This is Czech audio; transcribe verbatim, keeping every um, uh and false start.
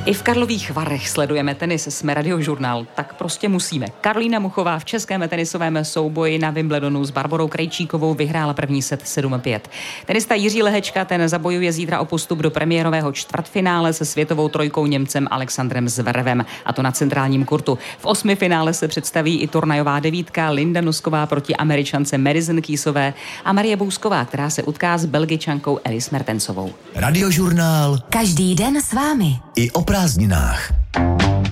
I v Karlových Varech sledujeme tenis, jsme Radiožurnál, tak prostě musíme. Karolína Muchová v českém tenisovém souboji na Wimbledonu s Barborou Krejčíkovou vyhrála první set sedm pět. Tenista Jiří Lehečka ten zabojuje zítra o postup do premiérového čtvrtfinále se světovou trojkou Němcem Alexandrem Zverevem, a to na centrálním kurtu. V osmi finále se představí i turnajová devítka Linda Nosková proti Američance Madison Keysové a Marie Bousková, která se utká s Belgičankou Elis Mertensovou. Radiožurnál. Každý den s vámi. I o prázdninách.